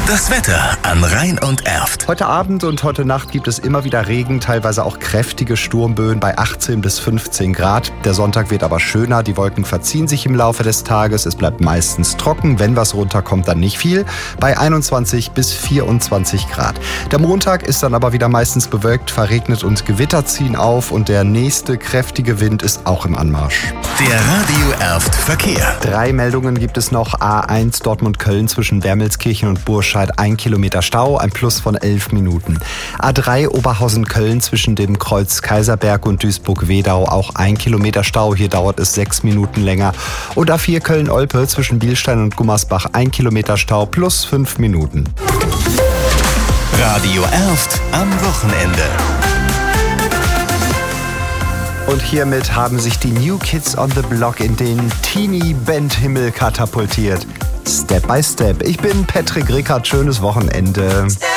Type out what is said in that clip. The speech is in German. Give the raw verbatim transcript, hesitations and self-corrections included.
Das Wetter an Rhein und Erft. Heute Abend und heute Nacht gibt es immer wieder Regen, teilweise auch kräftige Sturmböen bei achtzehn bis fünfzehn Grad. Der Sonntag wird aber schöner, die Wolken verziehen sich im Laufe des Tages. Es bleibt meistens trocken, wenn was runterkommt, dann nicht viel, bei einundzwanzig bis vierundzwanzig Grad. Der Montag ist dann aber wieder meistens bewölkt, verregnet und Gewitter ziehen auf und der nächste kräftige Wind ist auch im Anmarsch. Der Radio Erft Verkehr. Drei Meldungen gibt es noch. A eins Dortmund-Köln zwischen Wermelskirchen und Burscheid, ein Kilometer Stau, ein Plus von elf Minuten. A drei Oberhausen-Köln zwischen dem Kreuz Kaiserberg und Duisburg-Wedau, auch ein Kilometer Stau, hier dauert es sechs Minuten länger. Und A vier Köln-Olpe zwischen Bielstein und Gummersbach, ein Kilometer Stau, plus fünf Minuten. Radio Erft am Wochenende. Und hiermit haben sich die New Kids on the Block in den Teenie-Band-Himmel katapultiert. Step by Step. Ich bin Patrick Rickard. Schönes Wochenende.